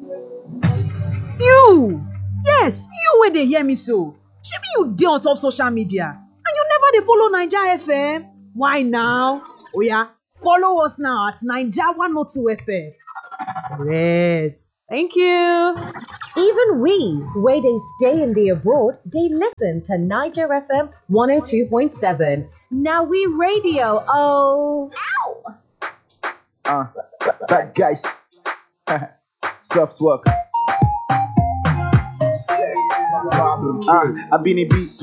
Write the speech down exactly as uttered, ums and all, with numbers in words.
You! Yes, you wey dey hear me so. Shebi you dey on top social media and you never dey follow Naija F M? Why now? Oya, follow us now at Naija one oh two F M. Correct. Thank you. Even we, where they stay in the abroad, they listen to Niger F M one oh two point seven. Now we radio. Oh, ow! Uh, bad guys. Soft work. Sex. Uh, I been a beat.